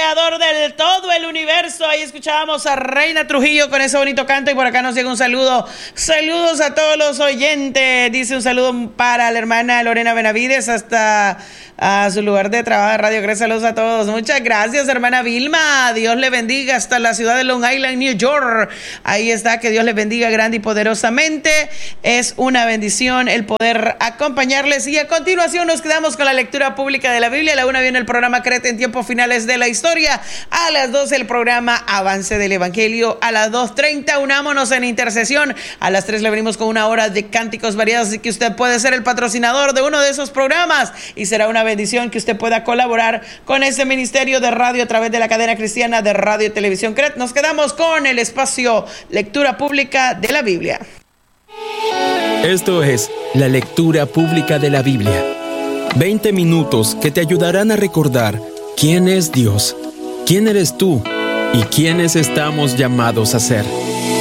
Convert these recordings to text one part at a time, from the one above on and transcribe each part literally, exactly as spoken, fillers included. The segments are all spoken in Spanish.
creador del todo el universo. Ahí escuchábamos a Reina Trujillo con ese bonito canto y por acá nos llega un saludo. Saludos a todos los oyentes. Dice un saludo para la hermana Lorena Benavides hasta a su lugar de trabajo de Radio Gracias. Saludos a todos. Muchas gracias, hermana Vilma. Dios le bendiga hasta la ciudad de Long Island, New York. Ahí está, que Dios les bendiga grande y poderosamente. Es una bendición el poder acompañarles y a continuación nos quedamos con la lectura pública de la Biblia. A la una viene el programa Creta en tiempos finales de la historia. A las dos el programa Avance del Evangelio. A las dos treinta unámonos en intercesión. A las tres le venimos con una hora de cánticos variados, así que usted puede ser el patrocinador de uno de esos programas y será una bendición que usted pueda colaborar con ese ministerio de radio a través de la cadena cristiana de Radio y Televisión C R E T. Nos quedamos con el espacio Lectura Pública de la Biblia. Esto es la lectura pública de la Biblia. veinte minutos que te ayudarán a recordar quién es Dios, quién eres tú y quiénes estamos llamados a ser.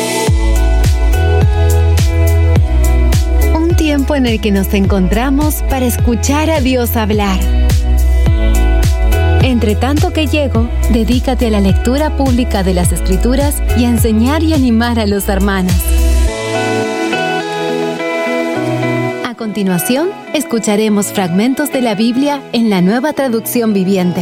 Un tiempo en el que nos encontramos para escuchar a Dios hablar. Entre tanto que llego, dedícate a la lectura pública de las Escrituras y a enseñar y animar a los hermanos. A continuación, escucharemos fragmentos de la Biblia en la Nueva Traducción Viviente.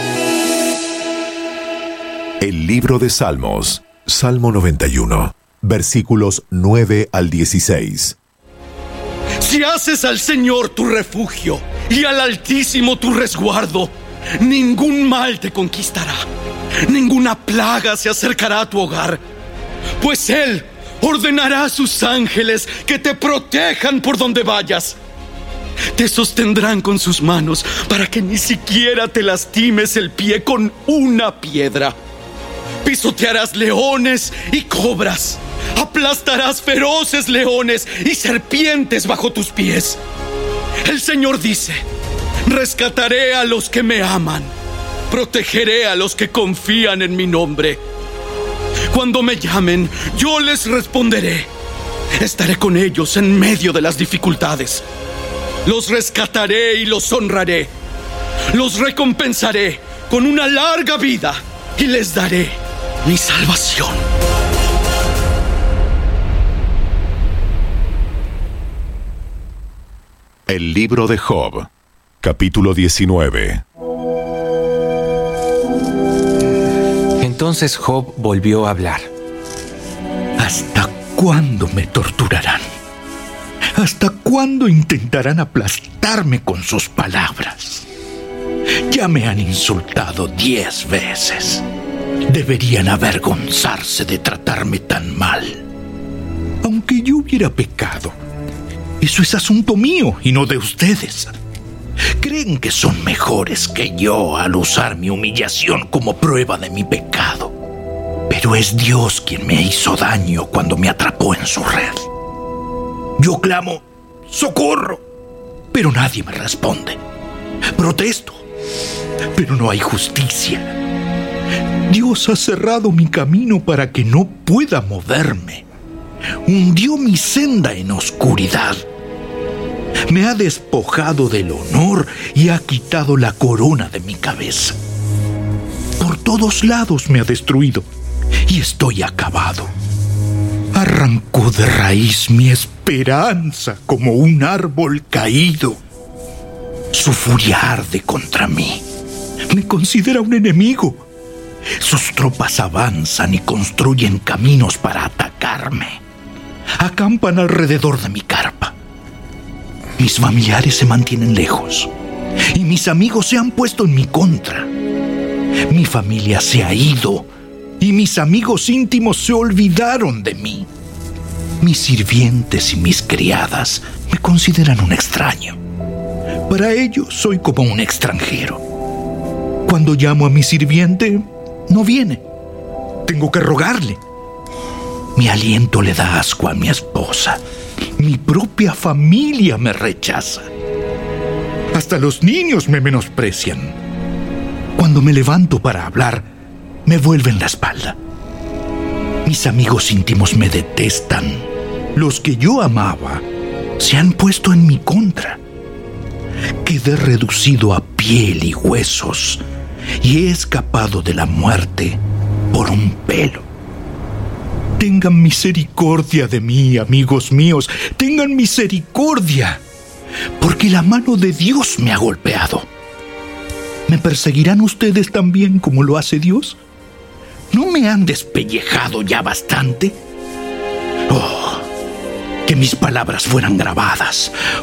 El libro de Salmos, Salmo noventa y uno, versículos nueve al dieciséis. Si haces al Señor tu refugio y al Altísimo tu resguardo, ningún mal te conquistará, ninguna plaga se acercará a tu hogar, pues Él ordenará a sus ángeles que te protejan por donde vayas. Te sostendrán con sus manos para que ni siquiera te lastimes el pie con una piedra. Pisotearás leones y cobras, aplastarás feroces leones y serpientes bajo tus pies. El Señor dice: rescataré a los que me aman, protegeré a los que confían en mi nombre. Cuando me llamen, yo les responderé. Estaré con ellos en medio de las dificultades. Los rescataré y los honraré. Los recompensaré con una larga vida y les daré mi salvación. El libro de Job, capítulo diecinueve. Entonces Job volvió a hablar. ¿Hasta cuándo me torturarán? ¿Hasta cuándo intentarán aplastarme con sus palabras? Ya me han insultado diez veces. Deberían avergonzarse de tratarme tan mal. Aunque yo hubiera pecado, eso es asunto mío y no de ustedes. Creen que son mejores que yo al usar mi humillación como prueba de mi pecado. Pero es Dios quien me hizo daño cuando me atrapó en su red. Yo clamo ¡socorro!, pero nadie me responde. Protesto, pero no hay justicia. Dios ha cerrado mi camino para que no pueda moverme. Hundió mi senda en oscuridad. Me ha despojado del honor y ha quitado la corona de mi cabeza. Por todos lados me ha destruido y estoy acabado. Arrancó de raíz mi esperanza como un árbol caído. Su furia arde contra mí. Me considera un enemigo. Sus tropas avanzan y construyen caminos para atacarme. Acampan alrededor de mi carpa. Mis familiares se mantienen lejos y mis amigos se han puesto en mi contra. Mi familia se ha ido y mis amigos íntimos se olvidaron de mí. Mis sirvientes y mis criadas me consideran un extraño. Para ellos soy como un extranjero. Cuando llamo a mi sirviente, no viene. Tengo que rogarle. Mi aliento le da asco a mi esposa. Mi propia familia me rechaza. Hasta los niños me menosprecian. Cuando me levanto para hablar, me vuelven la espalda. Mis amigos íntimos me detestan. Los que yo amaba se han puesto en mi contra. Quedé reducido a piel y huesos y he escapado de la muerte por un pelo. Tengan misericordia de mí, amigos míos, tengan misericordia, porque la mano de Dios me ha golpeado. ¿Me perseguirán ustedes también como lo hace Dios? ¿No me han despellejado ya bastante? Oh, que mis palabras fueran grabadas.